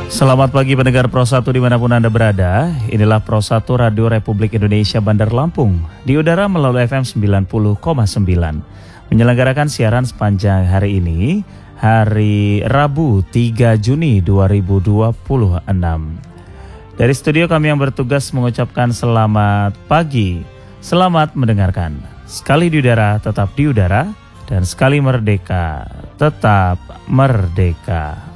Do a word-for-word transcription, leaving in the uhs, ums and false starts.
Selamat pagi pendengar Pro satu dimanapun Anda berada. Inilah Pro satu Radio Republik Indonesia Bandar Lampung. Di udara melalui F M sembilan puluh koma sembilan. Menyelenggarakan siaran sepanjang hari ini, hari Rabu tiga Juni dua ribu dua puluh enam. Dari studio kami yang bertugas mengucapkan selamat pagi. Selamat mendengarkan. Sekali di udara tetap di udara, dan sekali merdeka tetap merdeka.